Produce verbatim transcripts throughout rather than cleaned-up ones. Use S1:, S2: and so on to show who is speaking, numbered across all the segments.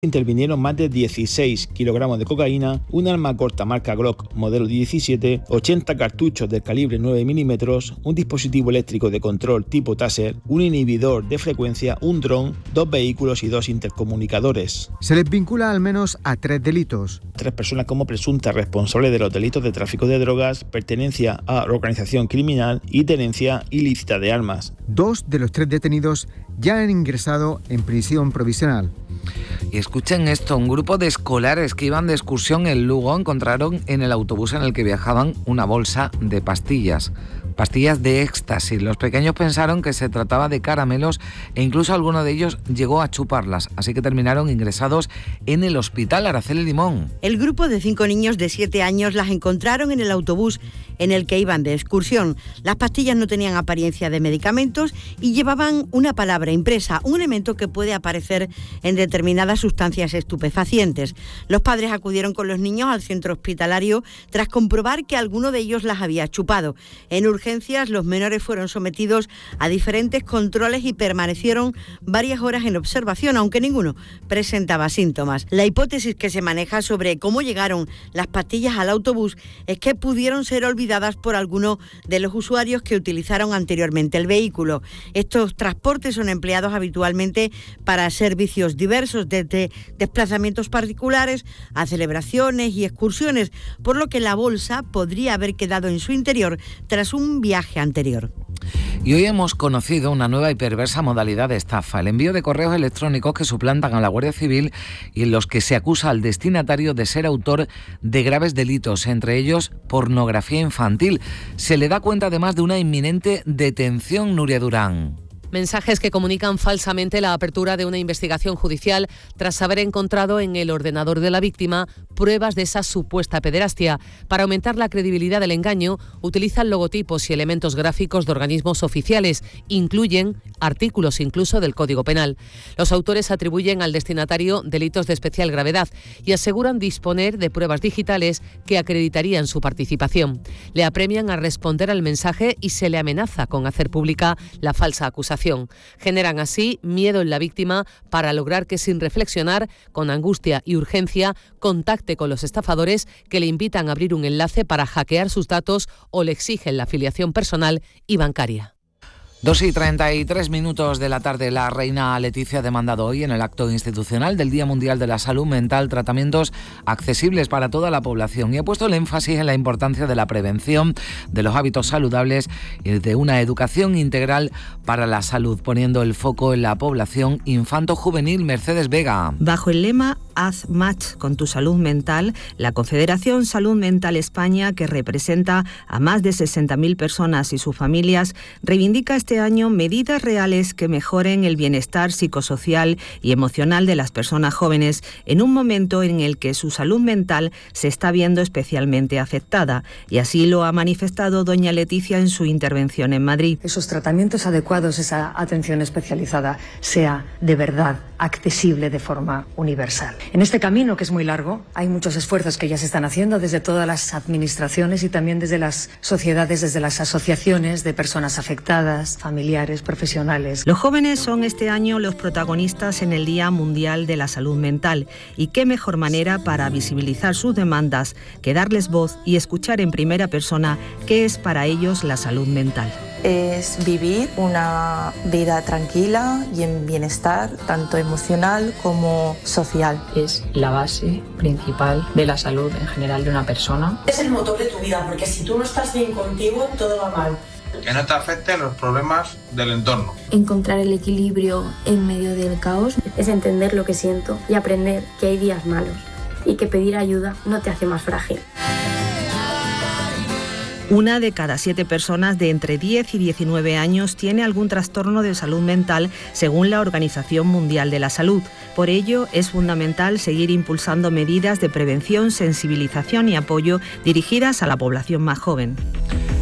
S1: Intervinieron más de dieciséis kilogramos de cocaína, un arma corta marca Glock modelo diecisiete, ochenta cartuchos de calibre nueve milímetros, un dispositivo eléctrico de control tipo Taser, un inhibidor de frecuencia, un dron, dos vehículos y dos intercomunicadores.
S2: Se les vincula al menos a tres delitos.
S1: Tres personas como presuntas responsables de los delitos de tráfico de drogas, pertenencia a organización criminal y tenencia ilícita de armas.
S2: Dos de los tres detenidos ya han ingresado en prisión provisional.
S3: Y escuchen esto, un grupo de escolares que iban de excursión en Lugo encontraron en el autobús en el que viajaban una bolsa de pastillas. Pastillas de éxtasis. Los pequeños pensaron que se trataba de caramelos e incluso alguno de ellos llegó a chuparlas, así que terminaron ingresados en el hospital. Araceli Limón.
S4: El grupo de cinco niños de siete años las encontraron en el autobús en el que iban de excursión. Las pastillas no tenían apariencia de medicamentos y llevaban una palabra impresa, un elemento que puede aparecer en determinadas sustancias estupefacientes. Los padres acudieron con los niños al centro hospitalario tras comprobar que alguno de ellos las había chupado. En urgencias, los menores fueron sometidos a diferentes controles y permanecieron varias horas en observación, aunque ninguno presentaba síntomas. La hipótesis que se maneja sobre cómo llegaron las pastillas al autobús es que pudieron ser olvidadas por alguno de los usuarios que utilizaron anteriormente el vehículo. Estos transportes son empleados habitualmente para servicios diversos, desde desplazamientos particulares a celebraciones y excursiones, por lo que la bolsa podría haber quedado en su interior tras un viaje anterior.
S3: Y hoy hemos conocido una nueva y perversa modalidad de estafa, el envío de correos electrónicos que suplantan a la Guardia Civil y en los que se acusa al destinatario de ser autor de graves delitos, entre ellos pornografía infantil. Se le da cuenta además de una inminente detención, Nuria Durán.
S5: Mensajes que comunican falsamente la apertura de una investigación judicial tras haber encontrado en el ordenador de la víctima pruebas de esa supuesta pederastia. Para aumentar la credibilidad del engaño, utilizan logotipos y elementos gráficos de organismos oficiales. Incluyen artículos incluso del Código Penal. Los autores atribuyen al destinatario delitos de especial gravedad y aseguran disponer de pruebas digitales que acreditarían su participación. Le apremian a responder al mensaje y se le amenaza con hacer pública la falsa acusación. Generan así miedo en la víctima para lograr que, sin reflexionar, con angustia y urgencia, contacte con los estafadores que le invitan a abrir un enlace para hackear sus datos o le exigen la afiliación personal y bancaria.
S3: dos y treinta y tres minutos de la tarde. La reina Leticia ha demandado hoy en el acto institucional del Día Mundial de la Salud Mental tratamientos accesibles para toda la población y ha puesto el énfasis en la importancia de la prevención, de los hábitos saludables y de una educación integral para la salud, poniendo el foco en la población infanto-juvenil. Mercedes Vega.
S6: Bajo el lema Haz match con tu salud mental, la Confederación Salud Mental España, que representa a más de sesenta mil personas y sus familias, reivindica este año medidas reales que mejoren el bienestar psicosocial y emocional de las personas jóvenes en un momento en el que su salud mental se está viendo especialmente afectada. Y así lo ha manifestado doña Leticia en su intervención en Madrid.
S7: Esos tratamientos adecuados, esa atención especializada, sea de verdad accesible de forma universal. En este camino, que es muy largo, hay muchos esfuerzos que ya se están haciendo desde todas las administraciones y también desde las sociedades, desde las asociaciones de personas afectadas, familiares, profesionales.
S6: Los jóvenes son este año los protagonistas en el Día Mundial de la Salud Mental, y qué mejor manera para visibilizar sus demandas que darles voz y escuchar en primera persona qué es para ellos la salud mental.
S8: Es vivir una vida tranquila y en bienestar, tanto emocional como social.
S9: Es la base principal de la salud en general de una persona.
S10: Es el motor de tu vida, porque si tú no estás bien contigo, todo va mal.
S11: Que no te afecten los problemas del entorno.
S12: Encontrar el equilibrio en medio del caos es entender lo que siento y aprender que hay días malos y que pedir ayuda no te hace más frágil.
S6: Una de cada siete personas de entre diez y diecinueve años tiene algún trastorno de salud mental, según la Organización Mundial de la Salud. Por ello, es fundamental seguir impulsando medidas de prevención, sensibilización y apoyo dirigidas a la población más joven.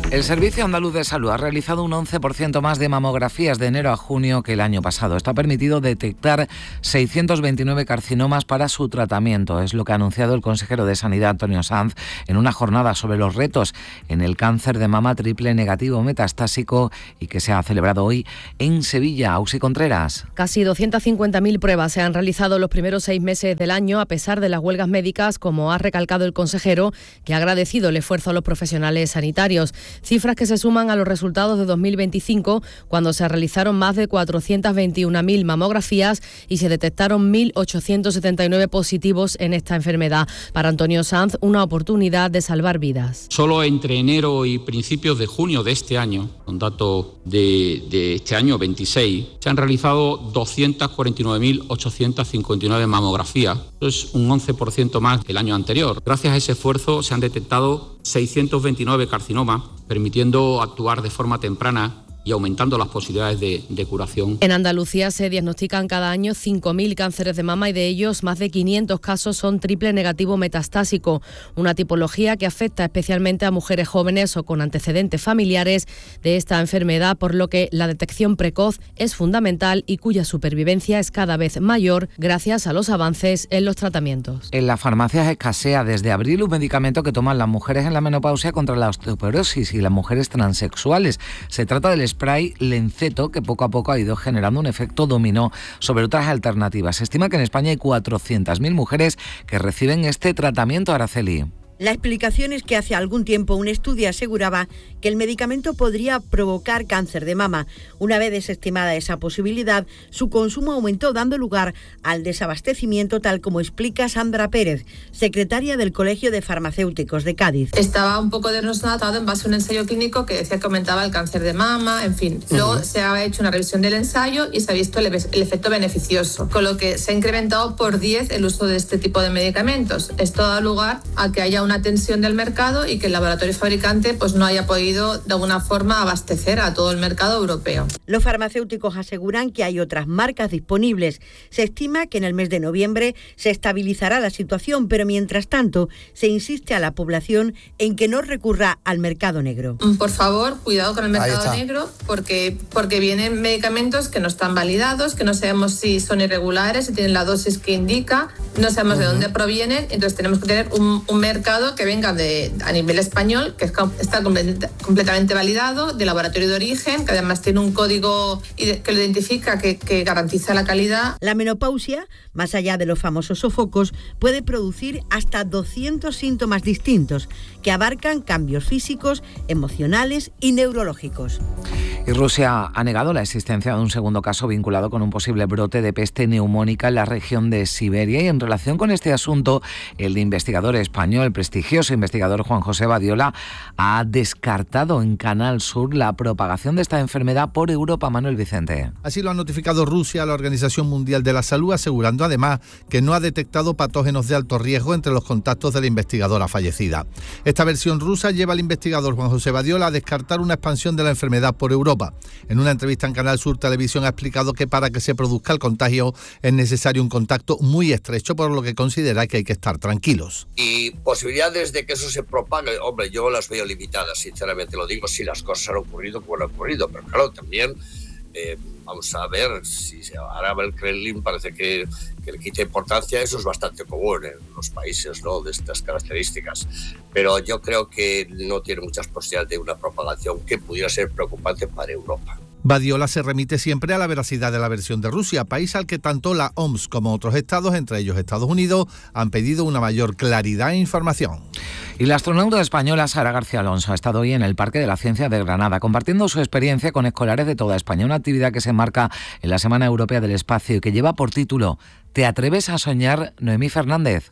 S3: El Servicio Andaluz de Salud ha realizado un once por ciento más de mamografías de enero a junio que el año pasado. Esto ha permitido detectar seiscientos veintinueve carcinomas para su tratamiento. Es lo que ha anunciado el consejero de Sanidad, Antonio Sanz, en una jornada sobre los retos en el cáncer de mama triple negativo metastásico y que se ha celebrado hoy en Sevilla. Ausi Contreras.
S5: Casi doscientas cincuenta mil pruebas se han realizado los primeros seis meses del año, a pesar de las huelgas médicas, como ha recalcado el consejero, que ha agradecido el esfuerzo a los profesionales sanitarios. Cifras que se suman a los resultados de dos mil veinticinco, cuando se realizaron más de cuatrocientas veintiuna mil mamografías y se detectaron mil ochocientos setenta y nueve positivos en esta enfermedad. Para Antonio Sanz, una oportunidad de salvar vidas.
S13: Solo entre enero y principios de junio de este año, con datos de, de este año veintiséis, se han realizado doscientas cuarenta y nueve mil ochocientas cincuenta y nueve mamografías. Eso es un once por ciento más que el año anterior. Gracias a ese esfuerzo se han detectado seiscientos veintinueve carcinomas, permitiendo actuar de forma temprana y aumentando las posibilidades de, de curación.
S5: En Andalucía se diagnostican cada año cinco mil cánceres de mama y de ellos más de quinientos casos son triple negativo metastásico, una tipología que afecta especialmente a mujeres jóvenes o con antecedentes familiares de esta enfermedad, por lo que la detección precoz es fundamental y cuya supervivencia es cada vez mayor gracias a los avances en los tratamientos.
S3: En las farmacias escasea desde abril un medicamento que toman las mujeres en la menopausia contra la osteoporosis y las mujeres transexuales. Se trata del spray Lenceto, que poco a poco ha ido generando un efecto dominó sobre otras alternativas. Se estima que en España hay cuatrocientas mil mujeres que reciben este tratamiento, Araceli.
S4: La explicación es que hace algún tiempo un estudio aseguraba que el medicamento podría provocar cáncer de mama. Una vez desestimada esa posibilidad, su consumo aumentó, dando lugar al desabastecimiento, tal como explica Sandra Pérez, secretaria del Colegio de Farmacéuticos de Cádiz.
S14: Estaba un poco diagnosticado en base a un ensayo clínico que decía que aumentaba el cáncer de mama, en fin. Luego uh-huh. se ha hecho una revisión del ensayo y se ha visto el, el efecto beneficioso, con lo que se ha incrementado por diez el uso de este tipo de medicamentos. Esto da lugar a que haya un una tensión del mercado y que el laboratorio fabricante pues no haya podido de alguna forma abastecer a todo el mercado europeo.
S4: Los farmacéuticos aseguran que hay otras marcas disponibles. Se estima que en el mes de noviembre se estabilizará la situación, pero mientras tanto se insiste a la población en que no recurra al mercado negro.
S14: Por favor, cuidado con el mercado negro, porque, porque vienen medicamentos que no están validados, que no sabemos si son irregulares, si tienen la dosis que indica, no sabemos uh-huh. de dónde provienen, entonces tenemos que tener un, un mercado que venga de, a nivel español, que está completamente validado, de laboratorio de origen, que además tiene un código que lo identifica, que, que garantiza la calidad.
S4: La menopausia, más allá de los famosos sofocos, puede producir hasta doscientos síntomas distintos, que abarcan cambios físicos, emocionales y neurológicos.
S3: Y Rusia ha negado la existencia de un segundo caso vinculado con un posible brote de peste neumónica en la región de Siberia. Y en relación con este asunto, el investigador español, el prestigioso investigador Juan José Badiola, ha descartado en Canal Sur la propagación de esta enfermedad por Europa. Manuel Vicente.
S15: Así lo ha notificado Rusia a la Organización Mundial de la Salud, asegurando además que no ha detectado patógenos de alto riesgo entre los contactos de la investigadora fallecida. Esta versión rusa lleva al investigador Juan José Badiola a descartar una expansión de la enfermedad por Europa. En una entrevista en Canal Sur Televisión ha explicado que para que se produzca el contagio es necesario un contacto muy estrecho, por lo que considera que hay que estar tranquilos.
S16: Y posibilidades de que eso se propague, hombre, yo las veo limitadas, sinceramente lo digo, si las cosas han ocurrido como han ocurrido, pero claro, también eh, vamos a ver si ahora el Kremlin parece que, que le quita importancia, eso es bastante común en los países, ¿no?, de estas características, pero yo creo que no tiene muchas posibilidades de una propagación que pudiera ser preocupante para Europa.
S15: Badiola se remite siempre a la veracidad de la versión de Rusia, país al que tanto la O M S como otros estados, entre ellos Estados Unidos, han pedido una mayor claridad e información.
S3: Y la astronauta española Sara García Alonso ha estado hoy en el Parque de la Ciencia de Granada, compartiendo su experiencia con escolares de toda España, una actividad que se enmarca en la Semana Europea del Espacio y que lleva por título ¿Te atreves a soñar, Noemí Fernández?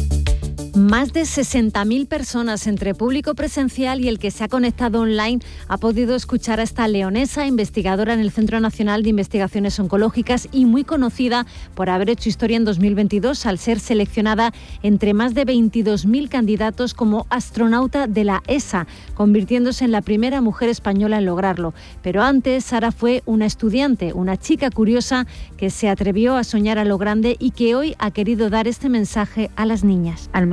S17: Más de sesenta mil personas entre público presencial y el que se ha conectado online ha podido escuchar a esta leonesa, investigadora en el Centro Nacional de Investigaciones Oncológicas y muy conocida por haber hecho historia en dos mil veintidós al ser seleccionada entre más de veintidós mil candidatos como astronauta de la E S A, convirtiéndose en la primera mujer española en lograrlo. Pero antes, Sara fue una estudiante, una chica curiosa que se atrevió a soñar a lo grande y que hoy ha querido dar este mensaje a las niñas.
S18: A lo mejor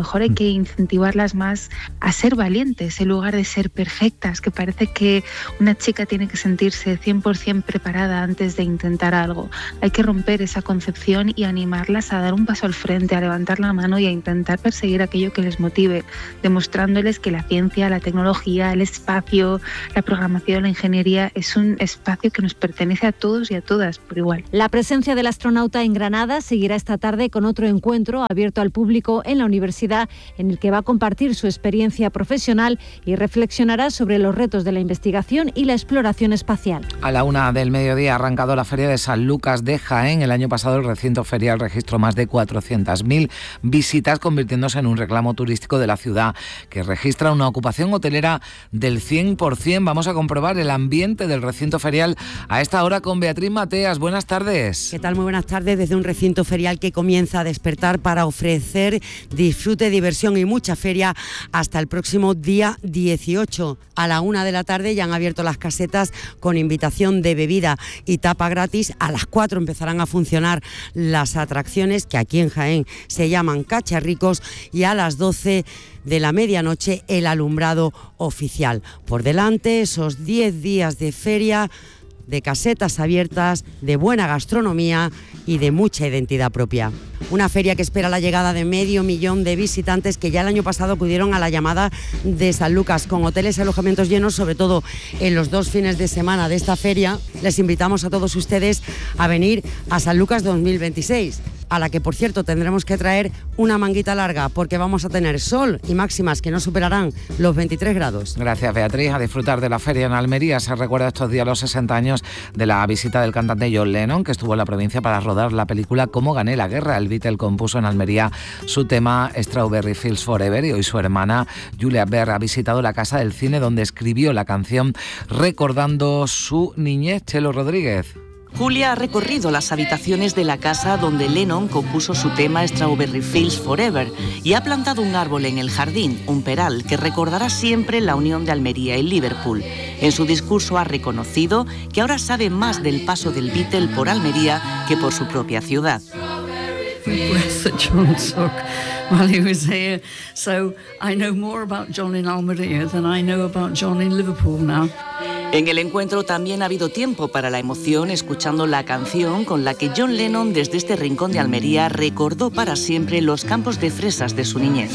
S18: mejor hay que incentivarlas más a ser valientes en lugar de ser perfectas, que parece que una chica tiene que sentirse cien por ciento preparada antes de intentar algo. Hay que romper esa concepción y animarlas a dar un paso al frente, a levantar la mano y a intentar perseguir aquello que les motive, demostrándoles que la ciencia, la tecnología, el espacio, la programación, la ingeniería es un espacio que nos pertenece a todos y a todas por igual.
S17: La presencia del astronauta en Granada seguirá esta tarde con otro encuentro abierto al público en la universidad, en el que va a compartir su experiencia profesional y reflexionará sobre los retos de la investigación y la exploración espacial.
S3: A la una del mediodía ha arrancado la Feria de San Lucas de Jaén. El año pasado el recinto ferial registró más de cuatrocientas mil visitas, convirtiéndose en un reclamo turístico de la ciudad, que registra una ocupación hotelera del cien por ciento. Vamos a comprobar el ambiente del recinto ferial a esta hora con Beatriz Mateas. Buenas tardes.
S19: ¿Qué tal? Muy buenas tardes. Desde un recinto ferial que comienza a despertar para ofrecer disfrute, diversión y mucha feria hasta el próximo día dieciocho. A la una de la tarde ya han abierto las casetas con invitación de bebida y tapa gratis. A las cuatro empezarán a funcionar las atracciones, que aquí en Jaén se llaman cacharricos, y a las doce de la medianoche el alumbrado oficial. Por delante esos diez días de feria, de casetas abiertas, de buena gastronomía y de mucha identidad propia. Una feria que espera la llegada de medio millón de visitantes que ya el año pasado acudieron a la llamada de San Lucas, con hoteles y alojamientos llenos, sobre todo en los dos fines de semana de esta feria. Les invitamos a todos ustedes a venir a San Lucas dos mil veintiséis, a la que, por cierto, tendremos que traer una manguita larga, porque vamos a tener sol y máximas que no superarán los veintitrés grados.
S3: Gracias, Beatriz. A disfrutar de la feria en Almería. Se recuerda estos días los sesenta años de la visita del cantante John Lennon, que estuvo en la provincia para rodar la película Cómo gané la guerra. El Beatle compuso en Almería su tema Strawberry Fields Forever, y hoy su hermana Julia Baird ha visitado la Casa del Cine, donde escribió la canción recordando su niñez. Chelo Rodríguez.
S20: Julia ha recorrido las habitaciones de la casa donde Lennon compuso su tema Strawberry Fields Forever y ha plantado un árbol en el jardín, un peral, que recordará siempre la unión de Almería y Liverpool. En su discurso ha reconocido que ahora sabe más del paso del Beatle por Almería que por su propia ciudad.
S21: While he was here, so I know more about John in Almería than I know about John in Liverpool now.
S20: En el encuentro también ha habido tiempo para la emoción, escuchando la canción con la que John Lennon, desde este rincón de Almería, recordó para siempre los campos de fresas de su niñez.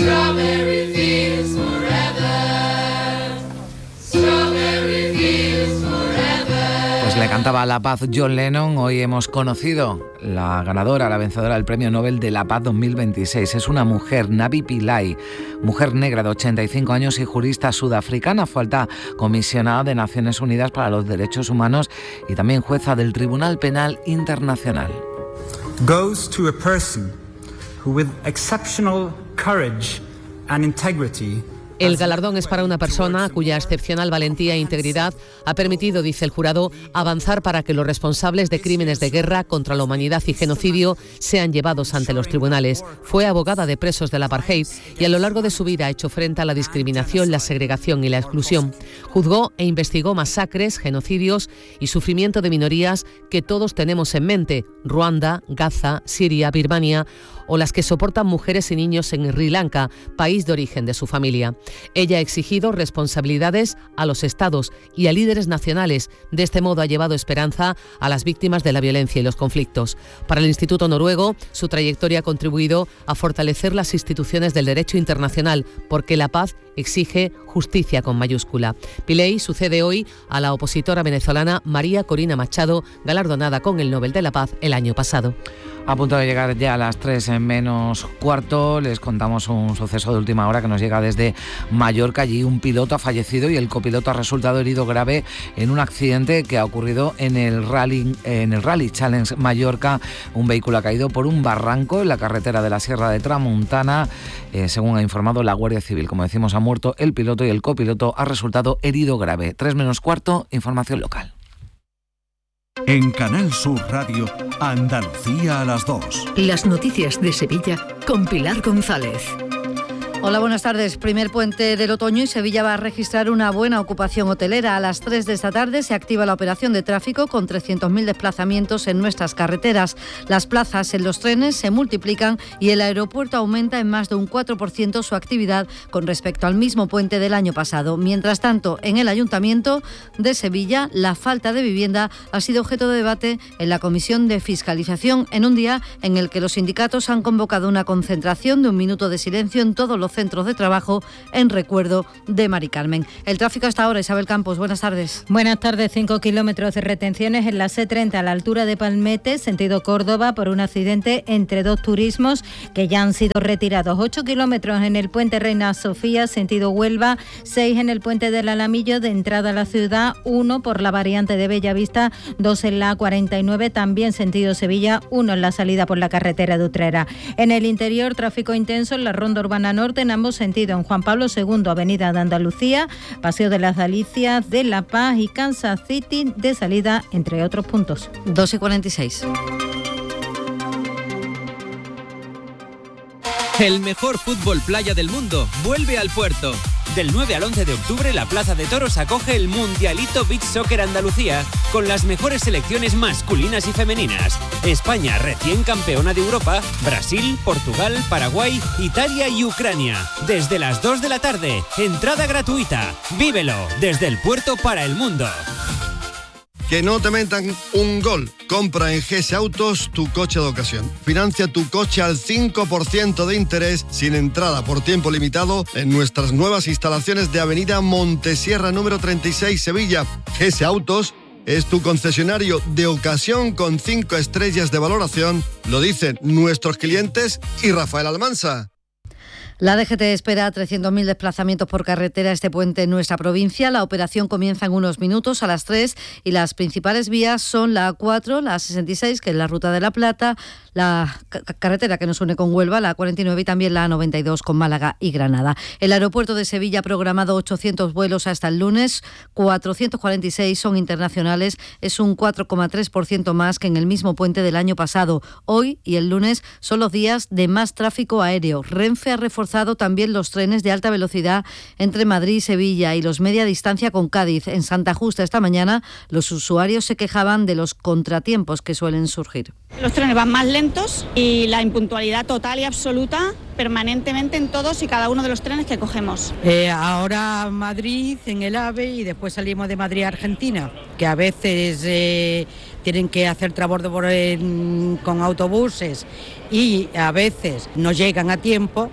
S3: Pues le cantaba La Paz John Lennon. Hoy hemos conocido la ganadora, la vencedora del Premio Nobel de la Paz dos mil veintiséis. Es una mujer, Navi Pillay, mujer negra de ochenta y cinco años y jurista sudafricana. Fue alta comisionada de Naciones Unidas para los Derechos Humanos y también jueza del Tribunal Penal Internacional.
S22: Goes to a person who, with exceptional courage and integrity,
S5: El galardón es para una persona cuya excepcional valentía e integridad ha permitido, dice el jurado, avanzar para que los responsables de crímenes de guerra contra la humanidad y genocidio sean llevados ante los tribunales. Fue abogada de presos del apartheid y a lo largo de su vida ha hecho frente a la discriminación, la segregación y la exclusión. Juzgó e investigó masacres, genocidios y sufrimiento de minorías que todos tenemos en mente: Ruanda, Gaza, Siria, Birmania o las que soportan mujeres y niños en Sri Lanka, país de origen de su familia. Ella ha exigido responsabilidades a los estados y a líderes nacionales. De este modo ha llevado esperanza a las víctimas de la violencia y los conflictos. Para el Instituto Noruego, su trayectoria ha contribuido a fortalecer las instituciones del derecho internacional, porque la paz exige justicia con mayúscula. Pillay sucede hoy a la opositora venezolana María Corina Machado, galardonada con el Nobel de la Paz el año pasado.
S3: A punto de llegar ya a las tres en menos cuarto, les contamos un suceso de última hora que nos llega desde Mallorca. Allí un piloto ha fallecido y el copiloto ha resultado herido grave en un accidente que ha ocurrido en el Rally, en el Rally Challenge Mallorca. Un vehículo ha caído por un barranco en la carretera de la Sierra de Tramuntana. Eh, según ha informado la Guardia Civil, como decimos, ha muerto el piloto y el copiloto ha resultado herido grave. tres menos cuarto, información local.
S23: En Canal Sur Radio, Andalucía a las dos.
S24: Las noticias de Sevilla con Pilar González.
S1: Hola, buenas tardes. Primer puente del otoño y Sevilla va a registrar una buena ocupación hotelera. A las tres de esta tarde se activa la operación de tráfico con trescientos mil desplazamientos en nuestras carreteras. Las plazas en los trenes se multiplican y el aeropuerto aumenta en más de un cuatro por ciento su actividad con respecto al mismo puente del año pasado. Mientras tanto, en el Ayuntamiento de Sevilla, la falta de vivienda ha sido objeto de debate en la Comisión de Fiscalización en un día en el que los sindicatos han convocado una concentración de un minuto de silencio en todos los centros de trabajo en recuerdo de Mari Carmen. El tráfico hasta ahora, Isabel Campos, buenas tardes.
S2: Buenas tardes, cinco kilómetros de retenciones en la C treinta a la altura de Palmete, sentido Córdoba, por un accidente entre dos turismos que ya han sido retirados. ocho kilómetros en el puente Reina Sofía, sentido Huelva, seis en el puente del Alamillo de entrada a la ciudad, uno por la variante de Bellavista, dos en la cuarenta y nueve, también sentido Sevilla, uno en la salida por la carretera de Utrera. En el interior, tráfico intenso en la Ronda Urbana Norte, en ambos sentidos, en Juan Pablo segundo, Avenida de Andalucía, Paseo de las Delicias, de La Paz y Kansas City de salida, entre otros puntos.
S1: dos y cuarenta y seis.
S7: El mejor fútbol playa del mundo vuelve al Puerto. Del nueve al once de octubre, la Plaza de Toros acoge el Mundialito Beach Soccer Andalucía con las mejores selecciones masculinas y femeninas. España, recién campeona de Europa, Brasil, Portugal, Paraguay, Italia y Ucrania. Desde las dos de la tarde, entrada gratuita. Vívelo desde el Puerto para el mundo.
S24: Que no te metan un gol. Compra en G S Autos tu coche de ocasión. Financia tu coche al cinco por ciento de interés sin entrada por tiempo limitado en nuestras nuevas instalaciones de Avenida Montesierra número treinta y seis, Sevilla. G S Autos es tu concesionario de ocasión con cinco estrellas de valoración. Lo dicen nuestros clientes y Rafael Almansa.
S1: La D G T espera trescientos mil desplazamientos por carretera este puente en nuestra provincia. La operación comienza en unos minutos a las tres y las principales vías son la A cuatro, la A sesenta y seis, que es la Ruta de la Plata, la carretera que nos une con Huelva, la A cuarenta y nueve y también la A noventa y dos con Málaga y Granada. El aeropuerto de Sevilla ha programado ochocientos vuelos hasta el lunes, cuatrocientos cuarenta y seis son internacionales, es un cuatro coma tres por ciento más que en el mismo puente del año pasado. Hoy y el lunes son los días de más tráfico aéreo. Renfe ha reforzado también los trenes de alta velocidad entre Madrid y Sevilla y los media distancia con Cádiz. En Santa Justa esta mañana los usuarios se quejaban de los contratiempos que suelen surgir.
S25: Los trenes van más lentos y la impuntualidad total y absoluta permanentemente en todos y cada uno de los trenes que cogemos.
S26: Eh, ahora Madrid en el AVE y después salimos de Madrid a Argentina, que a veces eh, tienen que hacer transbordo por el, con autobuses y a veces no llegan a tiempo.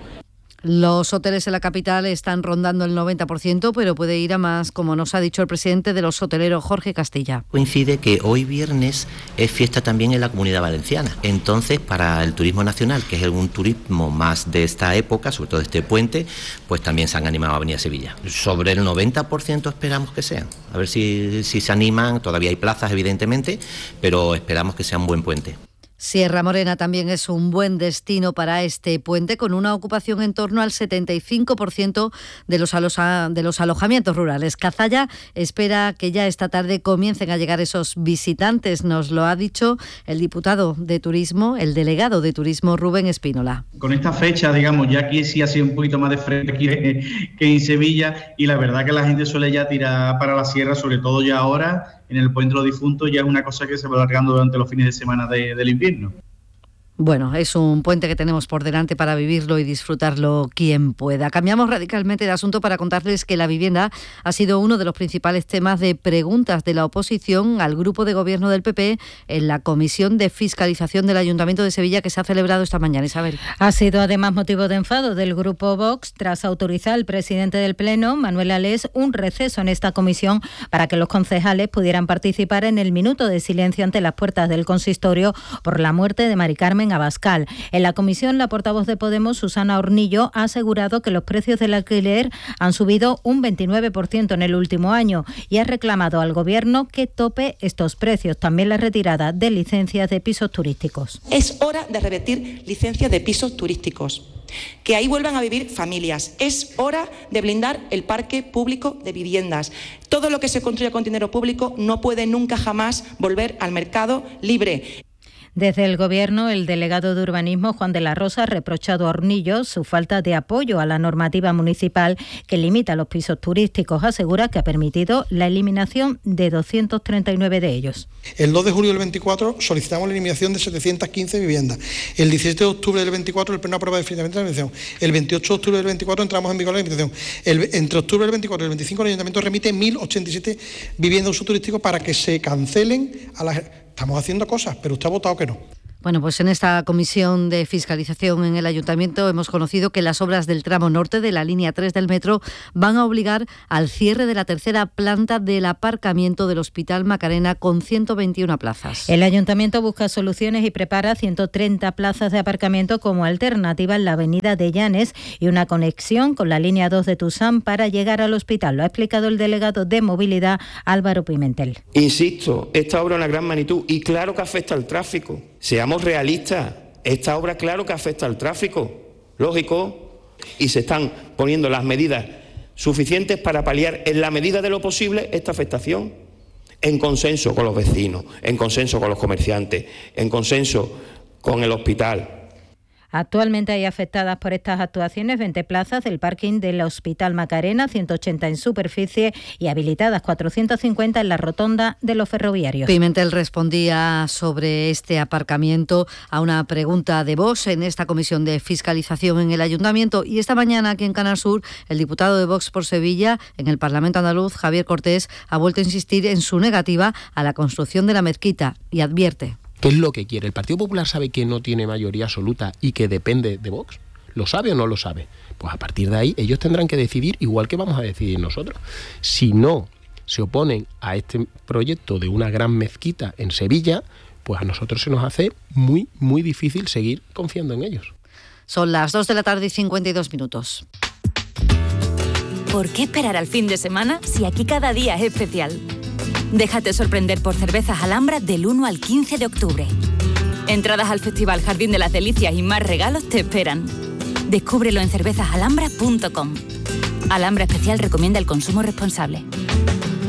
S1: Los hoteles en la capital están rondando el noventa por ciento, pero puede ir a más, como nos ha dicho el presidente de los hoteleros, Jorge Castilla.
S27: Coincide que hoy viernes es fiesta también en la Comunidad Valenciana. Entonces, para el turismo nacional, que es un turismo más de esta época, sobre todo de este puente, pues también se han animado a venir a Sevilla. Sobre el noventa por ciento esperamos que sean. A ver si, si se animan, todavía hay plazas evidentemente, pero esperamos que sea un buen puente.
S1: Sierra Morena también es un buen destino para este puente, con una ocupación en torno al setenta y cinco por ciento de los, aloja, de los alojamientos rurales. Cazalla espera que ya esta tarde comiencen a llegar esos visitantes, nos lo ha dicho el diputado de Turismo, el delegado de Turismo, Rubén Espínola.
S28: Con esta fecha, digamos, ya aquí sí ha sido un poquito más de frente que, que en Sevilla, y la verdad que la gente suele ya tirar para la sierra, sobre todo ya ahora, en el Puente de los Difuntos, ya es una cosa que se va alargando durante los fines de semana de, del invierno.
S1: Bueno, es un puente que tenemos por delante para vivirlo y disfrutarlo quien pueda. Cambiamos radicalmente de asunto para contarles que la vivienda ha sido uno de los principales temas de preguntas de la oposición al grupo de gobierno del P P en la Comisión de Fiscalización del Ayuntamiento de Sevilla que se ha celebrado esta mañana. Isabel.
S2: Ha sido además motivo de enfado del grupo Vox tras autorizar al presidente del Pleno, Manuel Alés, un receso en esta comisión para que los concejales pudieran participar en el minuto de silencio ante las puertas del consistorio por la muerte de Mari Carmen Abascal. En la comisión, la portavoz de Podemos, Susana Hornillo, ha asegurado que los precios del alquiler han subido un veintinueve por ciento en el último año y ha reclamado al Gobierno que tope estos precios. También la retirada de licencias de pisos turísticos.
S29: Es hora de revertir licencias de pisos turísticos, que ahí vuelvan a vivir familias. Es hora de blindar el parque público de viviendas. Todo lo que se construya con dinero público no puede nunca jamás volver al mercado libre.
S2: Desde el Gobierno, el delegado de Urbanismo, Juan de la Rosa, ha reprochado a Hornillos su falta de apoyo a la normativa municipal que limita los pisos turísticos. Asegura que ha permitido la eliminación de doscientos treinta y nueve de ellos.
S4: El dos de julio del veinticuatro solicitamos la eliminación de setecientas quince viviendas. El diecisiete de octubre del veinticuatro el pleno aprueba definitivamente la eliminación. El veintiocho de octubre del veinticuatro entramos en vigor la limitación. El, entre octubre del veinticuatro y el veinticinco el Ayuntamiento remite mil ochenta y siete viviendas de uso turístico para que se cancelen a las... Estamos haciendo cosas, pero usted ha votado que no.
S1: Bueno, pues en esta comisión de fiscalización en el Ayuntamiento hemos conocido que las obras del tramo norte de la línea tres del metro van a obligar al cierre de la tercera planta del aparcamiento del Hospital Macarena con ciento veintiuna plazas.
S2: El Ayuntamiento busca soluciones y prepara ciento treinta plazas de aparcamiento como alternativa en la avenida de Llanes y una conexión con la línea dos de Tusam para llegar al hospital. Lo ha explicado el delegado de Movilidad, Álvaro Pimentel.
S6: Insisto, esta obra es una gran magnitud y claro que afecta al tráfico. Seamos realistas, esta obra claro que afecta al tráfico, lógico, y se están poniendo las medidas suficientes para paliar en la medida de lo posible esta afectación, en consenso con los vecinos, en consenso con los comerciantes, en consenso con el hospital.
S2: Actualmente hay afectadas por estas actuaciones veinte plazas del parking del Hospital Macarena, ciento ochenta en superficie y habilitadas cuatrocientas cincuenta en la rotonda de los ferroviarios.
S1: Pimentel respondía sobre este aparcamiento a una pregunta de Vox en esta comisión de fiscalización en el Ayuntamiento. Y esta mañana aquí en Canal Sur, el diputado de Vox por Sevilla en el Parlamento andaluz, Javier Cortés, ha vuelto a insistir en su negativa a la construcción de la mezquita y advierte.
S8: ¿Qué es lo que quiere? ¿El Partido Popular sabe que no tiene mayoría absoluta y que depende de Vox? ¿Lo sabe o no lo sabe? Pues a partir de ahí ellos tendrán que decidir, igual que vamos a decidir nosotros. Si no se oponen a este proyecto de una gran mezquita en Sevilla, pues a nosotros se nos hace muy, muy difícil seguir confiando en ellos.
S1: Son las dos de la tarde y cincuenta y dos minutos.
S9: ¿Por qué esperar al fin de semana si aquí cada día es especial? Déjate sorprender por Cervezas Alhambra del uno al quince de octubre. Entradas al Festival Jardín de las Delicias y más regalos te esperan. Descúbrelo en cervezas alhambra punto com. Alhambra Especial recomienda el consumo responsable.